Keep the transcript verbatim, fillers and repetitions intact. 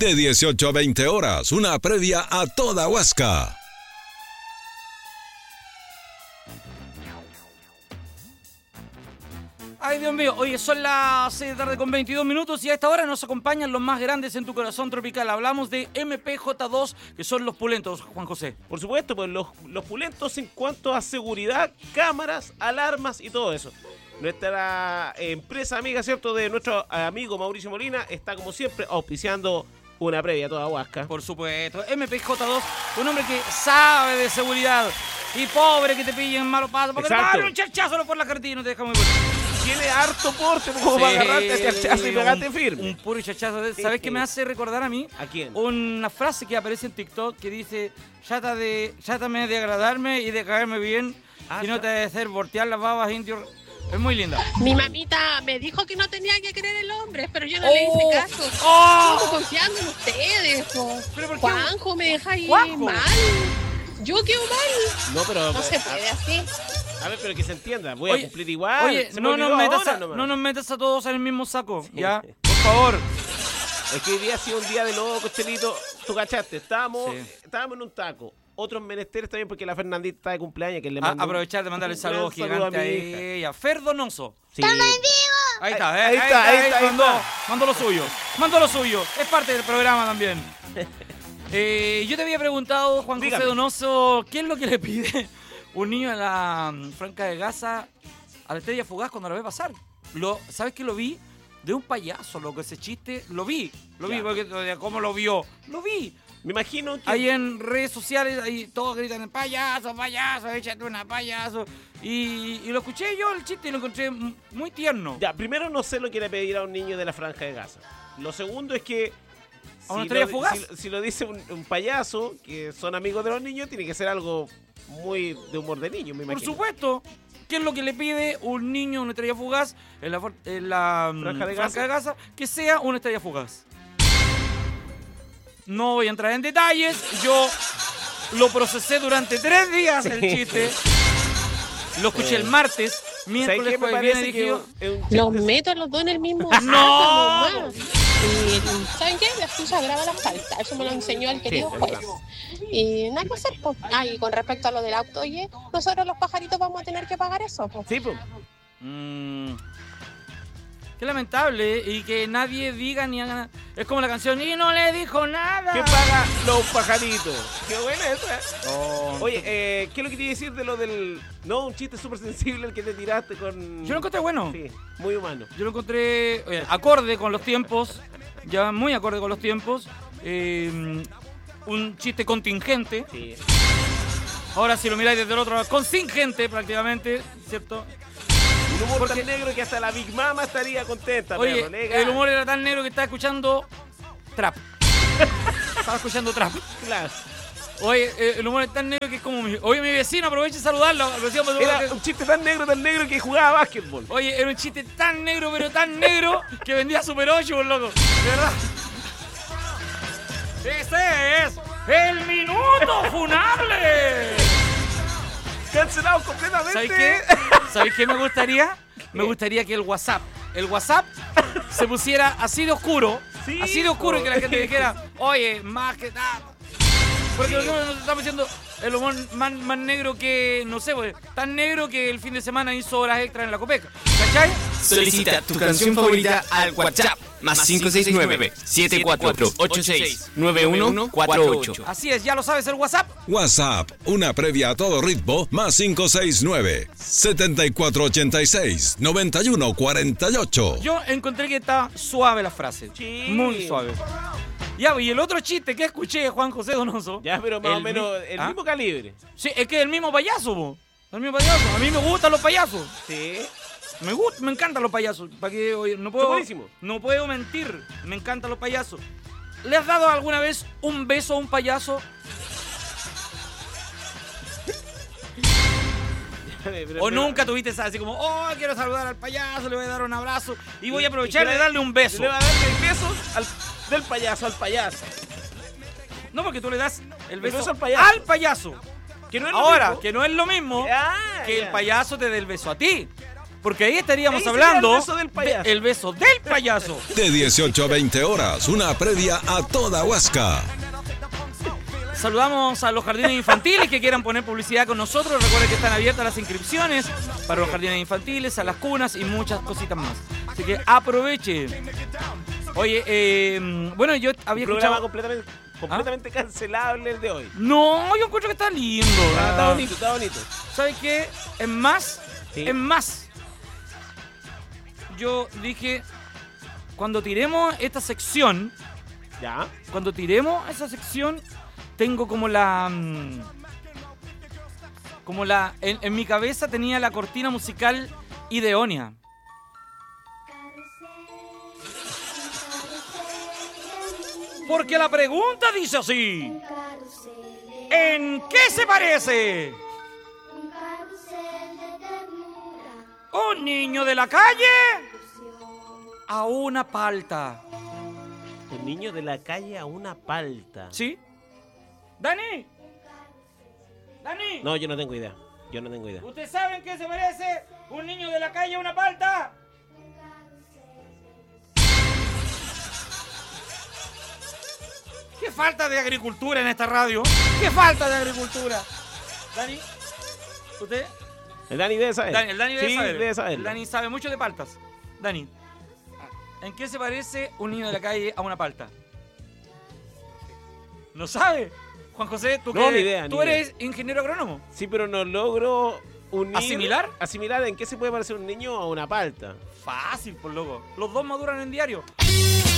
De dieciocho a veinte horas, una previa a toda Huasca. Ay, Dios mío, oye, son las seis de la tarde con veintidós minutos y a esta hora nos acompañan los más grandes en tu corazón tropical. Hablamos de M P J dos, que son los pulentos, Juan José. Por supuesto, pues los, los pulentos en cuanto a seguridad, cámaras, alarmas y todo eso. Nuestra eh, empresa amiga, ¿cierto?, de nuestro amigo Mauricio Molina, está como siempre auspiciando una previa a toda Huasca. Por supuesto, M P J dos, un hombre que sabe de seguridad y pobre que te pillen malos pasos, porque te Exacto. dan un chachazo por la carretilla y no te deja muy bueno. Tiene harto porte como Sí, para agarrarte a chachazo y pegarte un, firme. Un puro chachazo. ¿Sabes Sí, qué me hace recordar a mí? ¿A quién? Una frase que aparece en TikTok que dice: Trata de, trátame de agradarme y de caerme bien, Ah, y no te de hacer voltear las babas, indio. Es muy linda. Mi mamita me dijo que no tenía que querer el hombre, pero yo no Oh. le hice caso. ¡Oh! Sigo confiando en ustedes, po. ¿Pero por qué? Juanjo, me deja ahí Juanjo. mal. Yo quedo mal. No, pero... No se puede así. A ver, pero que se entienda. Voy Oye, a cumplir igual. Oye, Se me no nos, olvidó metas ahora a, nomás. no nos metas a todos en el mismo saco, Sí. ¿ya? Por favor. Es que hoy día ha sido un día de loco, Chelito. Tú cachaste, estábamos, Sí. estábamos en un taco. Otros menesteres también porque la Fernandita está de cumpleaños. Que le A- mando un- aprovechar de mandarle un saludos gran saludo gigante a a, mi hija. ella. Fer Donoso. Sí. Ahí está, Ahí- ¿eh? ahí está, ahí está, ahí mandó, está. mandó lo suyo. Mandó lo suyo. Es parte del programa también. Eh, yo te había preguntado, Juan José Dígame. Donoso, ¿qué es lo que le pide un niño a la mm, Franja de Gaza a la Estrella Fugaz cuando la ve pasar? Lo, ¿Sabes qué lo vi? De un payaso, loco, ese chiste. Lo vi, lo vi, Ya. porque ¿cómo lo vio? Lo vi. Me imagino que... Ahí en redes sociales, ahí todos gritan, payaso, payaso, échate una payaso. Y, y lo escuché yo, el chiste, y lo encontré m- muy tierno. Ya, primero no sé lo que le pedir a un niño de la Franja de Gaza. Lo segundo es que... ¿A una estrella lo, fugaz? Si, si lo dice un, un payaso, que son amigos de los niños, tiene que ser algo muy de humor de niño, me Por imagino. supuesto. ¿Qué es lo que le pide un niño a una estrella fugaz en la, for- en la mm, Franja de Franja Gaza? de Gaza? Que sea una estrella fugaz. No voy a entrar en detalles. Yo lo procesé durante tres días el chiste. Lo escuché el martes, ¿Sabes miércoles, qué? Me jueves, viernes, parece dije yo, que es un chiste- Los meto a los dos en el mismo saco, ¡No! mamá. Y, ¿saben qué? La excusa graba la falta. Eso me lo enseñó el querido es juez. verdad. Y nada que hacer, pues. Ah, y con respecto a lo del auto, oye, nosotros los pajaritos vamos a tener que pagar eso, pues. Sí, pues. Mm, qué lamentable y que nadie diga ni haga nada. Es como la canción y no le dijo nada. ¿Qué paga los pajaritos? Qué buena esa. Oh, Oye, eh, ¿qué es lo que quería decir de lo del... No, un chiste súper sensible el que te tiraste con... yo lo encontré bueno. Sí, muy humano. Yo lo encontré oye, acorde con los tiempos, ya muy acorde con los tiempos. eh, un chiste contingente. Sí. Ahora si lo miráis desde el otro lado, contingente prácticamente, ¿cierto? Un humor Porque- tan negro que hasta la Big Mama estaría contenta. Oye, perro, legal. el humor era tan negro que estaba escuchando trap. Estaba escuchando trap. Claro. Oye, eh, el humor es tan negro que es como mi... Oye, mi vecino, aproveche de saludarlo. Lo decíamos- Era un chiste tan negro, tan negro que jugaba básquetbol. Oye, era un chiste tan negro, pero tan negro, que vendía Super ocho, por loco. De verdad. ¡Ese es el minuto funable! Cancelado completamente. ¿Sabes qué? ¿Sabes qué me gustaría? Me gustaría que el WhatsApp, el WhatsApp se pusiera así de oscuro, Sí, así de oscuro, y que la gente po. dijera, oye, más que nada. Porque por ejemplo, nos estamos diciendo el humor más, más negro que, no sé, pues, tan negro que el fin de semana hizo horas extras en la Copeca. ¿Cachai? Solicita tu canción favorita al WhatsApp más cinco seis nueve, siete cuatro ocho seis, nueve uno cuatro ocho. Así es, ya lo sabes, el WhatsApp. WhatsApp, una previa a todo ritmo, más cinco seis nueve, siete cuatro ocho seis, nueve uno cuatro ocho. Yo encontré que estaba suave la frase. Sí. Muy suave. Ya, y el otro chiste que escuché de Juan José Donoso. Ya, pero más el o menos mi- el ¿Ah? mismo calibre. Sí, es que es el mismo payaso, po. El mismo payaso. A mí me gustan los payasos. Sí. Me gusta, me encantan los payasos. Para que oye, no puedo. Son buenísimos. No puedo mentir. Me encantan los payasos. ¿Le has dado alguna vez un beso a un payaso? Pero- ¿O pero- nunca tuviste esa- así como, oh, quiero saludar al payaso, le voy a dar un abrazo y voy a y aprovechar que de le- darle un beso? Le va a dar el beso al, del payaso al payaso. No, porque tú le das el beso, beso al payaso. al payaso. Que no es lo Ahora, mismo. que no es lo mismo Ah, que ya. el payaso te dé el beso a ti. Porque ahí estaríamos Ahí sería hablando el beso del payaso. de- el beso del payaso. De dieciocho a veinte horas, una previa a toda Huasca. Saludamos a los jardines infantiles que quieran poner publicidad con nosotros. Recuerden que están abiertas las inscripciones para los jardines infantiles, a las cunas y muchas cositas más. Así que aproveche. Oye, eh, bueno, yo había Programa escuchado... completamente, completamente cancelable el de hoy. No, yo encuentro que está lindo. Ah, está bonito, está bonito. ¿Sabes qué? Es más, Sí. es más. Yo dije, cuando tiremos esta sección, Ya. cuando tiremos esa sección, tengo como la... mm, Como la... En, en mi cabeza tenía la cortina musical Ideonia. Porque la pregunta dice así. ¿En qué se parece un niño de la calle a una palta? Un niño de la calle a una palta. ¿Sí? ¿Dani? ¿Dani? No, yo no tengo idea. Yo no tengo idea. ¿Usted sabe en qué se parece un niño de la calle a una palta? ¿Qué falta de agricultura en esta radio? ¿Qué falta de agricultura? ¿Dani? ¿Usted? El Dani debe saber. Dani, el Dani debe sí, saber. debe saber. El Dani sabe mucho de paltas. Dani, ¿en qué se parece un niño de la calle a una palta? ¿No sabe? Juan José, tú, No, que- ni idea, tú ni idea. eres ingeniero agrónomo. Sí, pero no logro unir... ¿Asimilar? Asimilar en qué se puede parecer un niño a una palta. Fácil, por loco. Los dos maduran en diario.